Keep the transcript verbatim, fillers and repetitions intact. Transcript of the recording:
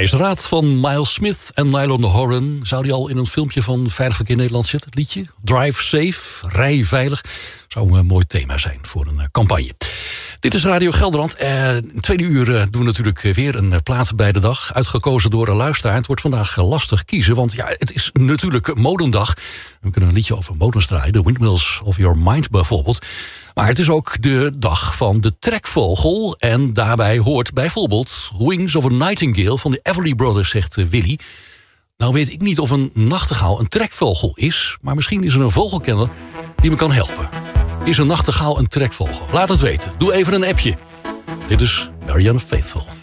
Wijze raad van Miles Smith en Nylon Horan. Zou die al in een filmpje van Veilig Verkeer Nederland zitten, het liedje? Drive safe, rij veilig. Zou een mooi thema zijn voor een campagne. Dit is Radio Gelderland. Eh, in het tweede uur uh, doen we natuurlijk weer een plaat bij de dag. Uitgekozen door een luisteraar. Het wordt vandaag lastig kiezen, want ja, het is natuurlijk modendag. We kunnen een liedje over modens draaien. The Windmills of Your Mind bijvoorbeeld. Maar het is ook de dag van de trekvogel. En daarbij hoort bijvoorbeeld Wings of a Nightingale van de Everly Brothers, zegt uh, Willy. Nou weet ik niet of een nachtegaal een trekvogel is, maar misschien is er een vogelkenner die me kan helpen. Is een nachtegaal een trekvogel? Laat het weten. Doe even een appje. Dit is Marianne Faithfull.